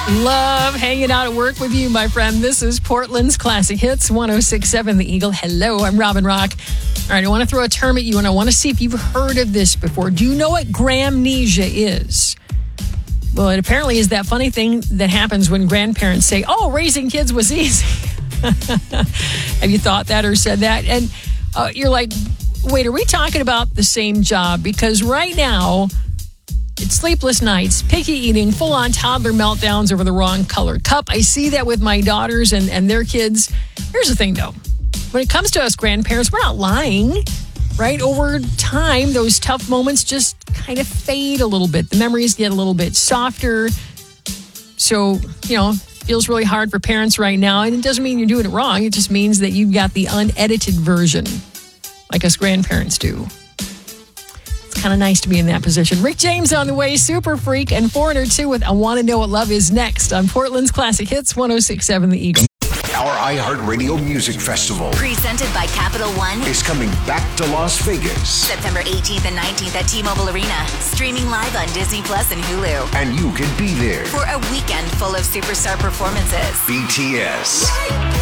Love hanging out at work with you, my friend. This is Portland's Classic Hits, 106.7 The Eagle. Hello, I'm Robin Rock. All right, I want to throw a term at you, and I want to see if you've heard of this before. Do you know what gramnesia is? Well, it apparently is that funny thing that happens when grandparents say, oh, raising kids was easy. Have you thought that or said that? And you're like, wait, are we talking about the same job? Because right now, it's sleepless nights, picky eating, full-on toddler meltdowns over the wrong colored cup. I see that with my daughters and their kids. Here's the thing, though. When it comes to us grandparents, we're not lying, right? Over time, those tough moments just kind of fade a little bit. The memories get a little bit softer. So, feels really hard for parents right now. And it doesn't mean you're doing it wrong. It just means that you've got the unedited version, like us grandparents do. Kind of nice to be in that position. Rick James on the way, Super Freak, and Foreigner 2 with I Want to Know What Love Is next on Portland's Classic Hits, 106.7 The Eagle. Our iHeartRadio Music Festival, presented by Capital One, is coming back to Las Vegas. September 18th and 19th at T-Mobile Arena. Streaming live on Disney Plus and Hulu. And you can be there for a weekend full of superstar performances. BTS,